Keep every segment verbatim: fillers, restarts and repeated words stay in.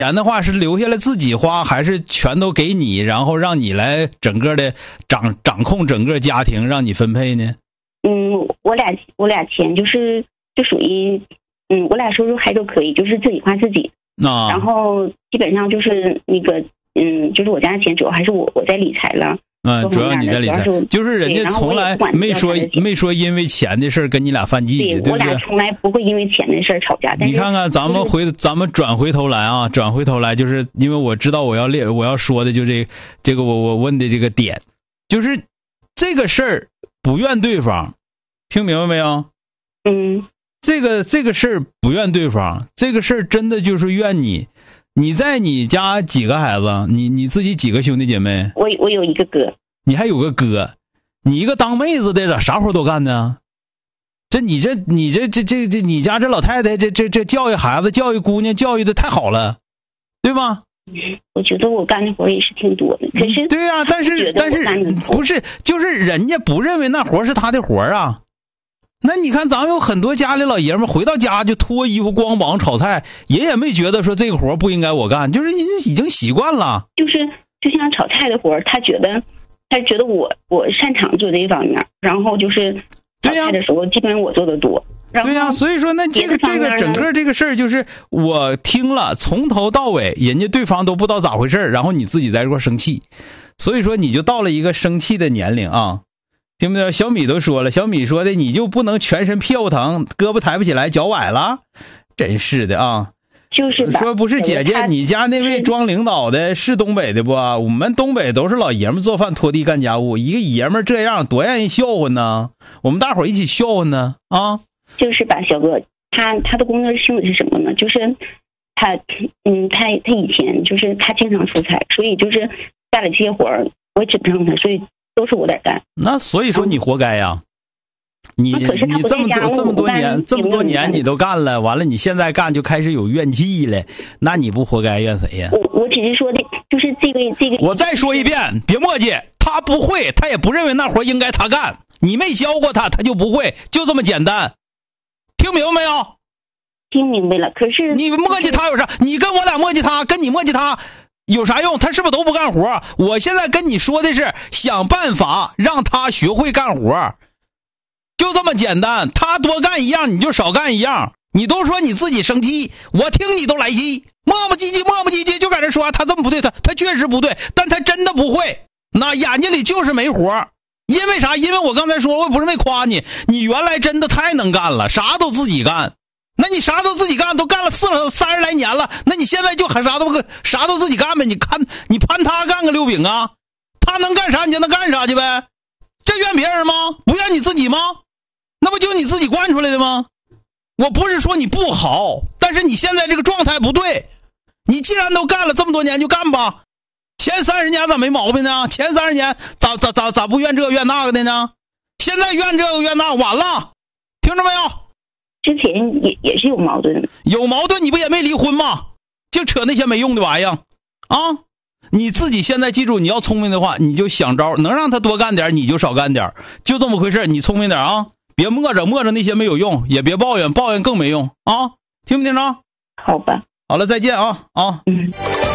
钱的话是留下来自己花，还是全都给你，然后让你来整个的掌掌控整个家庭，让你分配呢？ 嗯，我俩我俩钱就是就属于，嗯，我俩收入还都可以，就是自己花自己。 啊， 然后基本上就是那个，嗯，就是我家的钱主要还是我我在理财了。 嗯，主要你在理财，就是人家从来没说没说因为钱的事跟你俩犯忌，对不对？ 我俩从来不会因为钱的事吵架。 你看看，咱们回咱们转回头来啊，转回头来，就是因为我知道我要列我要说的就这这个我我问的这个点，就是这个事儿不怨对方，听明白没有？ 嗯， 这个这个事儿不怨对方，这个事儿真的就是怨你。你在你家几个孩子？你你自己几个兄弟姐妹？ 我我有一个哥。 你还有个哥，你一个当妹子的，咋啥活都干呢？这你这你这这这这你家这老太太这这这教育孩子、教育姑娘教育的太好了，对吧？ 我觉得我干的活也是挺多的，可是对呀、啊，但是但是不是就是人家不认为那活是他的活啊。那你看，咱们有很多家里老爷们回到家就脱衣服、光膀炒菜，爷也没觉得说这个活不应该我干，就是已经习惯了。 就是就像炒菜的活，他觉得他觉得我我擅长做这一方面，然后就是炒菜的时候，基本上我做的多。 对呀、啊，所以说那这个这个整个这个事儿，就是我听了从头到尾，人家对方都不知道咋回事，然后你自己在这块生气，所以说你就到了一个生气的年龄啊。听不听？小米都说了，小米说的你就不能全身屁股疼，胳膊抬不起来，脚崴了，真是的啊！ 就是说不是姐姐，你家那位装领导的是东北的不？我们东北都是老爷们做饭、拖地、干家务，一个爷们这样多让人笑话呢。我们大伙儿一起笑话呢啊！ 就是吧，小哥，他他的工作性质是什么呢？就是他嗯，他他以前就是他经常出差，所以就是干了这些活儿，我也指不上他，所以。都是我在干， 那所以说你活该呀！你你这么多这么多年这么多年你都干了，完了你现在干就开始有怨气了，那你不活该怨谁呀？ 我我只是说的，就是这个这个。 我再说一遍，别磨叽，他不会，他也不认为那活应该他干，你没教过他，他就不会，就这么简单，听明白没有？ 听明白了，可是你磨叽他有啥？你跟我俩磨叽他，跟你磨叽他。有啥用？他是不是都不干活？我现在跟你说的是想办法让他学会干活，就这么简单。他多干一样你就少干一样。你都说你自己生气，我听你都来气，磨磨唧唧磨磨唧唧就在这说他这么不对，他他确实不对，但他真的不会，那眼睛里就是没活。因为啥？因为我刚才说我不是没夸你，你原来真的太能干了，啥都自己干。那你啥都自己干，都干了四了三十来年了，那你现在就还啥都不啥都自己干呗？你看你攀他干个六饼啊？他能干啥你就能干啥去呗？这怨别人吗？不怨你自己吗？那不就你自己惯出来的吗？我不是说你不好，但是你现在这个状态不对。你既然都干了这么多年，就干吧。前三十年咋没毛病呢？前三十年咋咋咋咋不怨这怨那个的呢？现在怨这个怨那，完了，听着没有？ 之前也也是有矛盾， 有矛盾你不也没离婚吗？就扯那些没用的玩意儿啊！你自己现在记住，你要聪明的话，你就想招，能让他多干点你就少干点，就这么回事。你聪明点啊，别磨着磨着那些没有用，也别抱怨，抱怨更没用啊！听不听着？ 好吧， 好了，再见啊啊！ 嗯。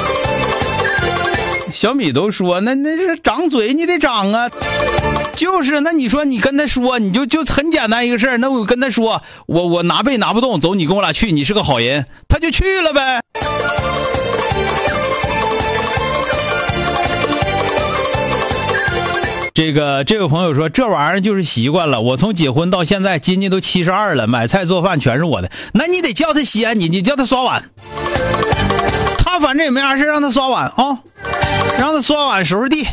小米都说那那是长嘴你得长啊，就是那你说你跟他说你就就很简单一个事儿，那我跟他说我我拿背拿不动，走你跟我俩去，你是个好人，他就去了呗。这个这位朋友说这玩意儿就是习惯了，我从结婚到现在今年都七十二了，买菜做饭全是我的，那你得叫他西安，你你叫他刷碗，他反正也没啥事，让他刷碗啊。让他刷碗收拾地。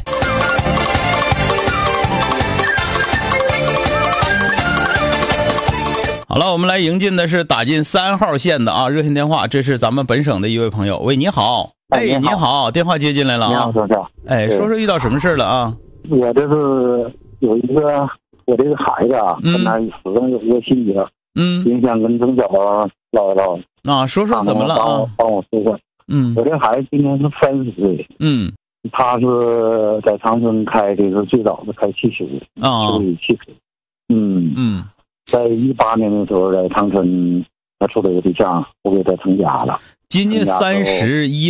好了，我们来迎进的是打进三号线的啊热线电话，这是咱们本省的一位朋友。喂，你好。哎，你好，好，电话接进来了啊。 你好，先生。 哎，说说遇到什么事了啊？ 我这是有一个我这个孩子啊， 嗯、 跟他始终有一个心结， 嗯， 影响跟从小唠一唠啊，说说怎么了啊？ 帮我说说。 嗯， 我这孩子今年是三十岁。 嗯。 他是在长春开的是最早的开汽修的啊， 修理汽车。嗯嗯， 在一八年的时候在长春，他处了一个对象，我给他成家了。 今年三十一